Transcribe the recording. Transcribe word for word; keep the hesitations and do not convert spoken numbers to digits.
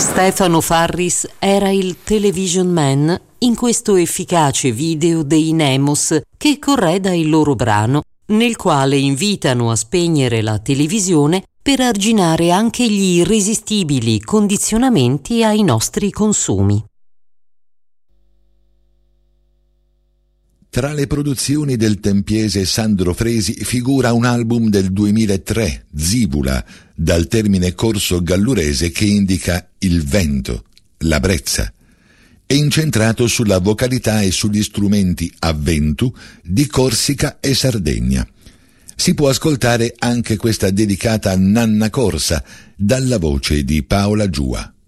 Stefano Farris era il Television Man in questo efficace video dei Nemos che correda il loro brano, nel quale invitano a spegnere la televisione per arginare anche gli irresistibili condizionamenti ai nostri consumi. Tra le produzioni del tempiese Sandro Fresi figura un album del duemilatré, Zibula, dal termine corso gallurese che indica il vento, la brezza. È incentrato sulla vocalità e sugli strumenti a vento di Corsica e Sardegna. Si può ascoltare anche questa dedicata a Nanna Corsa, dalla voce di Paola Giua.